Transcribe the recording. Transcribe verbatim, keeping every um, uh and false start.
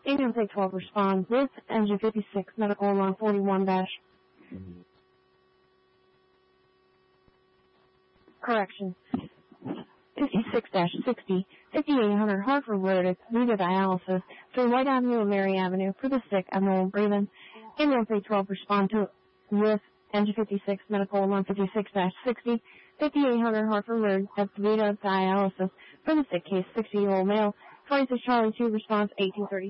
Ambulance eight twelve responds with engine fifty-six, medical alarm forty-one dash. Correction. fifty-six dash sixty, fifty-eight hundred Hartford Road at Vita Dialysis through White Avenue and Mary Avenue for the sick abnormal breathing. Ambulance eight twelve respond to with engine fifty-six, medical alarm fifty-six dash sixty, fifty-eight hundred Hartford Road at Vita Dialysis for the sick case, sixty-year-old male. twenty-six Charlie two response eighteen thirty.